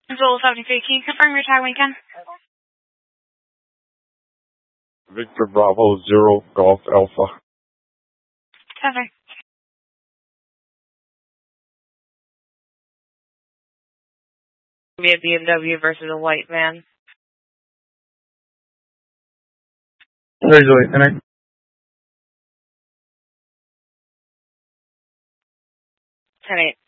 Zolo 73, can you confirm your time weekend? Victor Bravo 0 Golf Alpha. Perfect. Be a BMW versus a white van. There's a white van. 10-8.